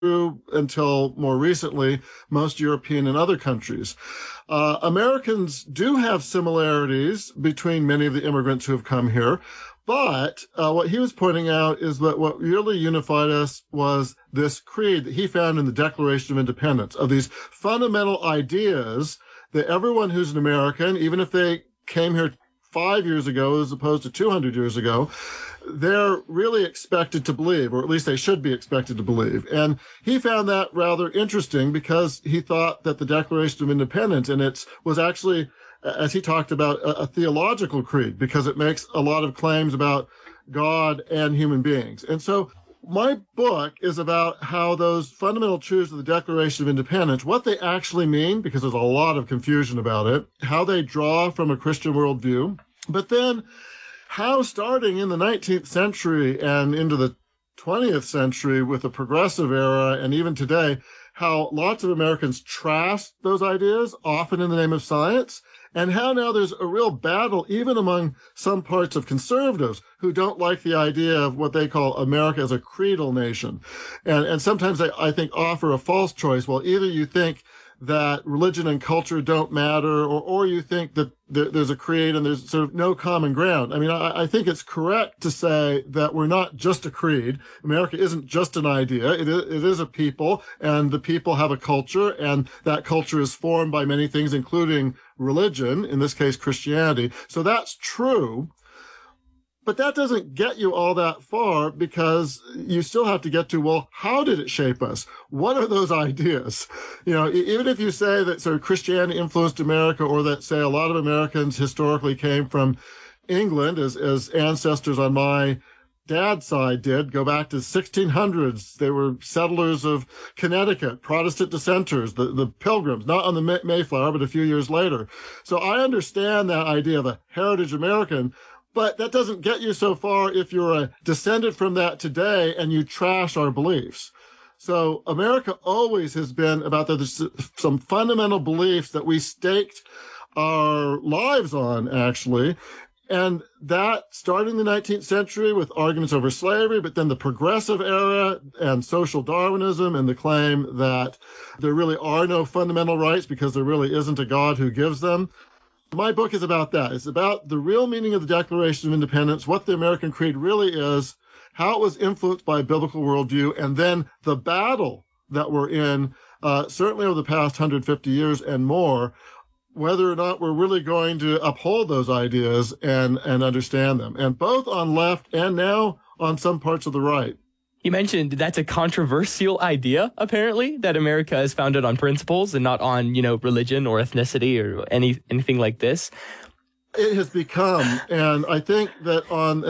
true until more recently, most European and other countries. Americans do have similarities between many of the immigrants who have come here. But what he was pointing out is that what really unified us was this creed that he found in the Declaration of Independence, of these fundamental ideas that everyone who's an American, even if they came here 5 years ago as opposed to 200 years ago, they're really expected to believe, or at least they should be expected to believe. And he found that rather interesting because he thought that the Declaration of Independence, and it was actually, as he talked about, a theological creed because it makes a lot of claims about God and human beings. And so my book is about how those fundamental truths of the Declaration of Independence, what they actually mean, because there's a lot of confusion about it, how they draw from a Christian worldview, but then how starting in the 19th century and into the 20th century with the progressive era and even today, how lots of Americans trash those ideas, often in the name of science, and how now there's a real battle even among some parts of conservatives who don't like the idea of what they call America as a creedal nation. And sometimes they, I think, offer a false choice. Well, either you think that religion and culture don't matter, or you think that there's a creed and there's sort of no common ground. I mean, I think it's correct to say that we're not just a creed. America isn't just an idea. It is a people, and the people have a culture, and that culture is formed by many things, including religion, in this case, Christianity. So that's true. But that doesn't get you all that far because you still have to get to, well, how did it shape us? What are those ideas? You know, even if you say that sort of Christianity influenced America, or that, say, a lot of Americans historically came from England, as ancestors on my dad's side did, go back to the 1600s. They were settlers of Connecticut, Protestant dissenters, the Pilgrims, not on the Mayflower, but a few years later. So I understand that idea of a heritage American. But that doesn't get you so far if you're a descendant from that today and you trash our beliefs. So America always has been about there's some fundamental beliefs that we staked our lives on, actually. And that starting in the 19th century with arguments over slavery, but then the progressive era and social Darwinism and the claim that there really are no fundamental rights because there really isn't a God who gives them. My book is about that. It's about the real meaning of the Declaration of Independence, what the American Creed really is, how it was influenced by a biblical worldview, and then the battle that we're in, certainly over the past 150 years and more, whether or not we're really going to uphold those ideas and understand them. And both on left and now on some parts of the right. You mentioned that's a controversial idea, apparently, that America is founded on principles and not on, religion or ethnicity or anything like this. It has become, and I think that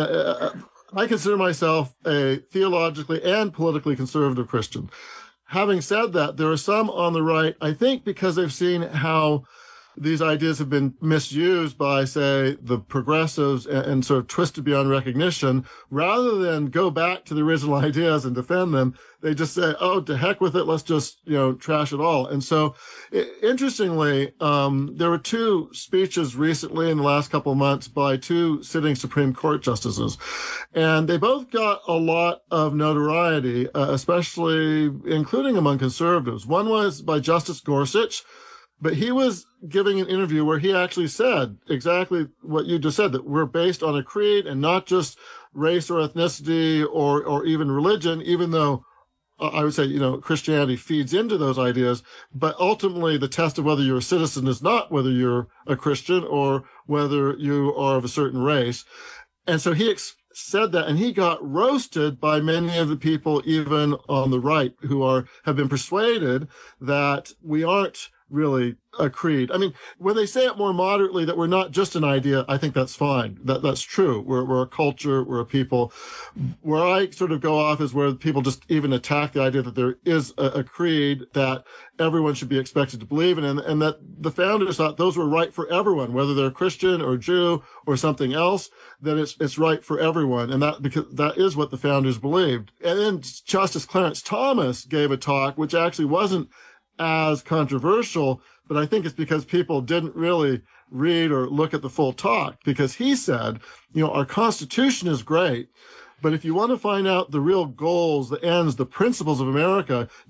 I consider myself a theologically and politically conservative Christian. Having said that, there are some on the right, I think because they've seen how these ideas have been misused by, say, the progressives and sort of twisted beyond recognition. Rather than go back to the original ideas and defend them, they just say, oh, to heck with it, let's just, trash it all. And so, interestingly, there were two speeches recently in the last couple of months by two sitting Supreme Court justices. And they both got a lot of notoriety, especially including among conservatives. One was by Justice Gorsuch, but he was giving an interview where he actually said exactly what you just said, that we're based on a creed and not just race or ethnicity or even religion, even though I would say, Christianity feeds into those ideas. But ultimately, the test of whether you're a citizen is not whether you're a Christian or whether you are of a certain race. And so he said that, and he got roasted by many of the people, even on the right, who have been persuaded that we aren't really a creed. I mean, when they say it more moderately that we're not just an idea, I think that's fine. That's true. We're a culture, we're a people. Where I sort of go off is where people just even attack the idea that there is a creed that everyone should be expected to believe in, and that the founders thought those were right for everyone, whether they're Christian or Jew or something else, that it's right for everyone. And because that is what the founders believed. And then Justice Clarence Thomas gave a talk, which actually wasn't as controversial, but I think it's because people didn't really read or look at the full talk, because he said, our Constitution is great, But if you want to find out the real goals, the ends, the principles of America,